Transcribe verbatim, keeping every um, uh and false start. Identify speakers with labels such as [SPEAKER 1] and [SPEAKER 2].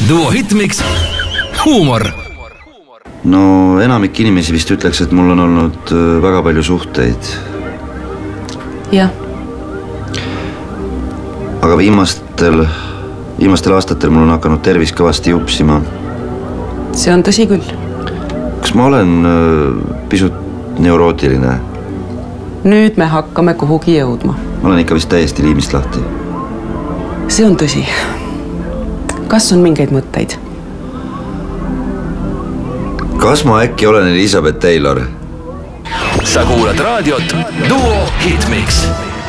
[SPEAKER 1] Duo Hitmix, huumor.
[SPEAKER 2] No enamik inimesi vist ütleks, et mul on olnud väga palju suhteid.
[SPEAKER 3] Jah.
[SPEAKER 2] Aga viimastel, viimastel aastatel mul on hakanud tervis kõvasti jupsima.
[SPEAKER 3] See on tõsi küll.
[SPEAKER 2] Kas ma olen pisut neurootiline?
[SPEAKER 3] Nüüd me hakkame kuhugi jõudma.
[SPEAKER 2] Ma olen ikka vist täiesti liimist lahti.
[SPEAKER 3] See on tõsi. Kas on mingeid mõtteid?
[SPEAKER 2] Kas ma äkki olen Elizabeth Taylor?
[SPEAKER 1] Sa kuulad raadiot Duo Hitmix.